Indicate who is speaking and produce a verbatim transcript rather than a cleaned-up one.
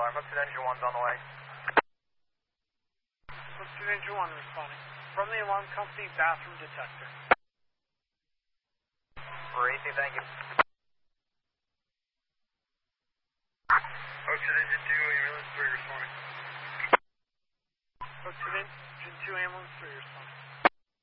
Speaker 1: five. Looks at engine one's on the way.
Speaker 2: Looks at engine one responding. From the alarm company, bathroom detector.
Speaker 1: Racing, thank you.
Speaker 3: Looks at engine two, ambulance three responding.
Speaker 2: Looks at engine two, ambulance three responding.